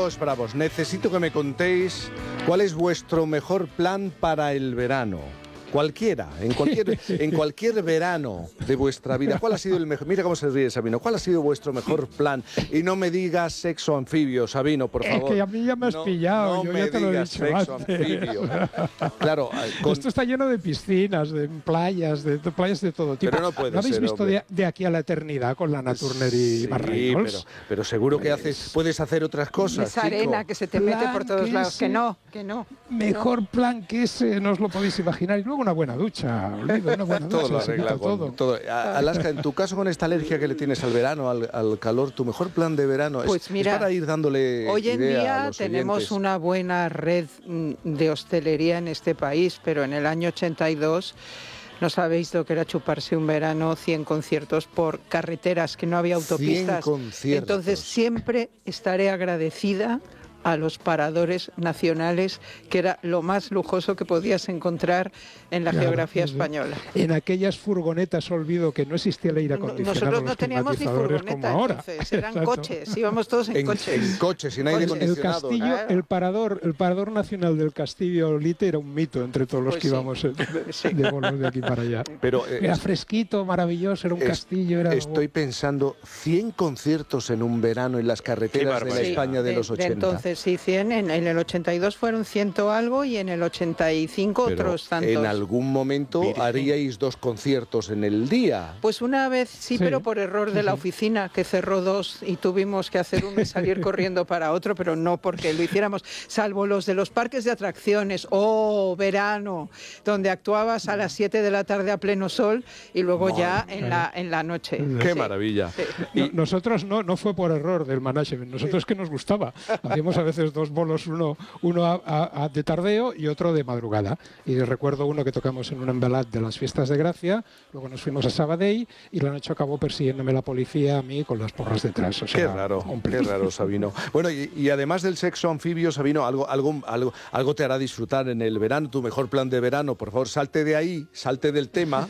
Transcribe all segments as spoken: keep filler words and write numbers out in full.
Bravos, bravos. Necesito que me contéis cuál es vuestro mejor plan para el verano. Cualquiera, en cualquier, en cualquier verano de vuestra vida. ¿Cuál ha sido el mejor? Mira cómo se ríe Sabino. ¿Cuál ha sido vuestro mejor plan? Y no me digas sexo anfibio, Sabino, por favor. Es que a mí ya me has no, pillado. No Yo me ya te digas lo he dicho sexo antes. anfibio. Claro, con... Esto está lleno de piscinas, de playas, de, de playas de todo tipo. Pero no puede ¿No habéis ser, visto de, de aquí a la eternidad con la Naturner y sí, Barreñols? pero, pero seguro que haces, puedes hacer otras cosas, Esa arena chico. que se te mete Plan por todos que lados. ese- Que no, que no. Mejor plan que ese, no os lo podéis imaginar. Y luego una buena ducha, Oliver, una buena Todo ducha. lo se arregla quita con todo. todo. A- Alaska, en tu caso con esta alergia que le tienes al verano, al, al calor, tu mejor plan de verano es, Pues mira, es para ir dándole Hoy en idea a día los tenemos oyentes. una buena red mm, de hostelería en este país, pero en el año ochenta y dos no sabéis lo que era chuparse un verano, cien conciertos por carreteras, que no había autopistas. cien conciertos. Entonces siempre estaré agradecida a los paradores nacionales, que era lo más lujoso que podías encontrar en la Claro, geografía sí, sí. española. En aquellas furgonetas, olvido que no existía el aire No- acondicionado, Nosotros no los teníamos ni climatizadores furgoneta, como ahora. entonces eran Exacto. coches, íbamos todos en, En, coches. en coches, sin aire Coches. El acondicionado. castillo, Claro. el parador, el parador nacional del Castillo Olite era un mito entre todos los Pues que sí. íbamos eh, Sí. de bolos de aquí para allá. Pero eh, Era es- fresquito, maravilloso, era un es- castillo, era estoy pensando cien conciertos en un verano en las carreteras de la barbaridad. España de, de- los de ochenta. entonces sí, cien, en, en el ochenta y dos fueron ciento algo y en el ochenta y cinco Pero otros tantos. en algún momento Virgen. haríais dos conciertos en el día. Pues una vez sí, Sí. pero por error de la oficina, que cerró dos y tuvimos que hacer uno y salir corriendo para otro, pero no porque lo hiciéramos, salvo los de los parques de atracciones, oh, verano, donde actuabas a las siete de la tarde a pleno sol y luego ya en la, en la noche. ¡Qué Sí. maravilla! Sí. No, nosotros no, no fue por error del management, nosotros es que nos gustaba. Hacíamos a veces dos bolos, uno, uno a- a- a de tardeo y otro de madrugada. Y recuerdo uno que tocamos en un embalat de las fiestas de Gracia, luego nos fuimos a Sabadell y la noche acabó persiguiéndome la policía a mí con las porras detrás. O sea, Qué raro, un qué plan. raro, Sabino. Bueno, y, y además del sexo anfibio, Sabino, algo, algo, algo, algo te hará disfrutar en el verano, tu mejor plan de verano. Por favor, salte de ahí, salte del tema.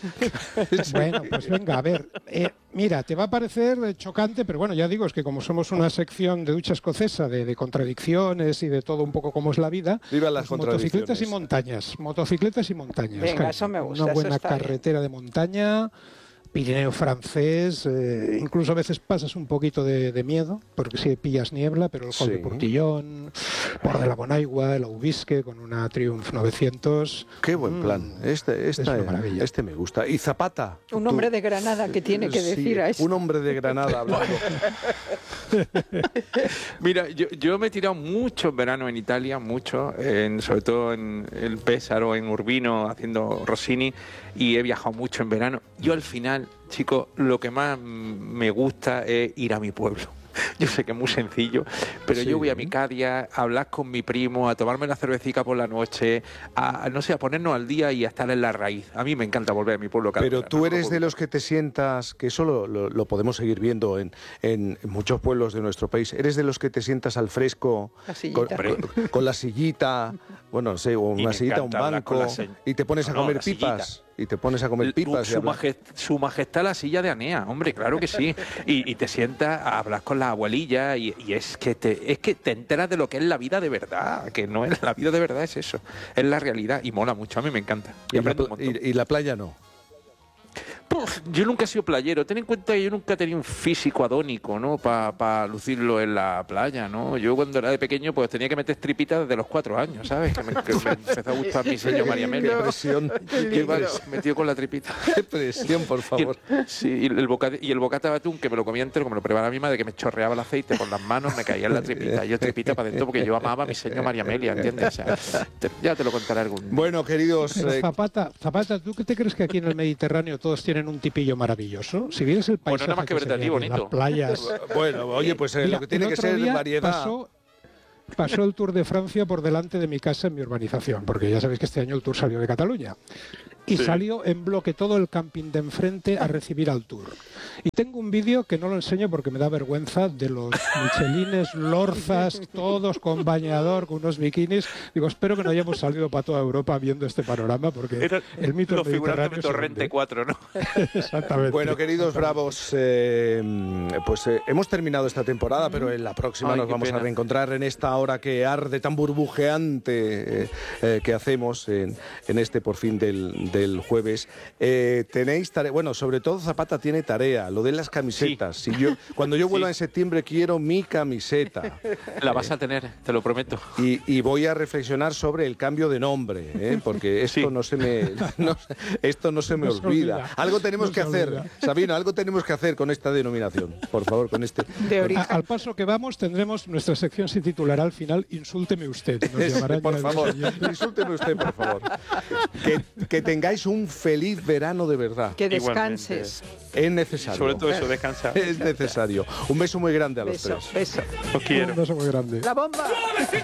Bueno, pues venga, a ver. eh, mira, te va a parecer eh, chocante, pero bueno, ya digo, es que como somos una sección de ducha escocesa, de, de contradicciones y de todo un poco como es la vida, Viva las pues motocicletas y contradicciones. montañas. Motocicletas y montañas. Venga, cariño. eso me gusta, Una eso buena está bien. carretera de montaña. Pirineo francés, eh, incluso a veces pasas un poquito de, de miedo, porque si pillas niebla, pero el Col Sí. de Portillón, por de la Bonaigua, el Aubisque con una Triumph novecientos. Qué buen plan. Este, Es esta, una maravilla. este me gusta. Y Zapata. Un tú- hombre de Granada que tiene que Sí, decir a eso. un hombre de Granada hablando. Mira, yo, yo me he tirado mucho en verano en Italia, mucho, en, sobre todo en el Pésaro, en Urbino, haciendo Rossini, y he viajado mucho en verano. Yo al final, chicos, lo que más mm, me gusta es ir a mi pueblo. Yo sé que es muy sencillo, pero Sí. yo voy a mi Cadia a hablar con mi primo, a tomarme la cervecita por la noche, a, a, no sé, a ponernos al día y a estar en la raíz. A mí me encanta volver a mi pueblo cada Pero verano, tú no eres lo de puedo los que te sientas, que eso lo, lo- lo podemos seguir viendo en, en muchos pueblos de nuestro país, eres de los que te sientas al fresco, La con, sillita. con- con la sillita, bueno, no sé, o Y una me sillita, un encanta hablar con banco, la se- y te pones a No, no, comer la sillita. pipas, y te pones a comer L- pipas. y Su, hablar. majest- su majestad la silla de Anea, hombre, claro que sí. Y, y te sientas a hablar con la abuelilla y, y es que te es que te enteras de lo que es la vida de verdad, que no es la vida de verdad, es eso, es la realidad y mola mucho, a mí me encanta. Y, Y la, aprendo un pla- montón. y- y la playa no. Puf, yo nunca he sido playero, ten en cuenta que yo nunca he tenido un físico adónico, ¿no? Para lucirlo en la playa, ¿no? Yo cuando era de pequeño pues tenía que meter tripitas desde los cuatro años, ¿sabes? Que me, que me empezó a gustar mi señor María Qué Amelia. presión, Que iba metido con la tripita. qué presión, por Y favor. el, sí, y el, bocata, y el bocata de atún, que me lo comía entero, como lo preparaba mi madre, que me chorreaba el aceite por las manos, me caía en la tripita. Yo tripita para adentro porque yo amaba a mi señor María Amelia, ¿entiendes? O sea, te- ya te lo contaré algún día. Bueno, queridos, Pero eh, Zapata, Zapata, ¿tú qué te crees que aquí en el Mediterráneo todos tienen un tipillo maravilloso? Si vieres el Bueno, paisaje nada más que que se verte a ti, ve de bonito. las playas... bueno, oye, pues eh, Mira, lo que tiene el que otro ser día variedad. Pasó, pasó el Tour de Francia por delante de mi casa en mi urbanización, porque ya sabéis que este año el Tour salió de Cataluña. y Sí. salió en bloque todo el camping de enfrente a recibir al tour. Y tengo un vídeo que no lo enseño porque me da vergüenza, de los michelines, lorzas, todos con bañador, con unos bikinis. Digo, espero que no hayamos salido para toda Europa viendo este panorama, porque Era el mito los del figurantes Mediterráneo de se Torrente hunde. cuatro, ¿no? Exactamente. Bueno, queridos bravos, eh, pues eh, hemos terminado esta temporada, pero en la próxima Ay, nos qué vamos pena. a reencontrar en esta hora que arde, tan burbujeante, eh, eh, que hacemos en, en este por fin del, del jueves. Eh, tenéis tarea, bueno, sobre todo Zapata tiene tarea, lo de las camisetas. Si yo, cuando yo vuelva Sí. en septiembre quiero mi camiseta. La vas a tener, te lo prometo. Y, y voy a reflexionar sobre el cambio de nombre, ¿eh? Porque esto Sí. no se me no- esto no se me No se olvida. olvida. Algo tenemos No que se hacer, olvida. Sabino, algo tenemos que hacer con esta denominación, por favor, con este. De A- origen. al paso que vamos, tendremos nuestra sección, se titulará al final Insúlteme usted. Nos llamarán Por ya favor, los oyentes. insúlteme usted, por favor. Que, que tengáis un feliz verano de verdad. Que Igualmente. descanses. Es necesario. Sobre todo eso, descansa. Es necesario. Un beso muy grande a los Beso, tres. beso. Os quiero. Un beso muy grande. La bomba.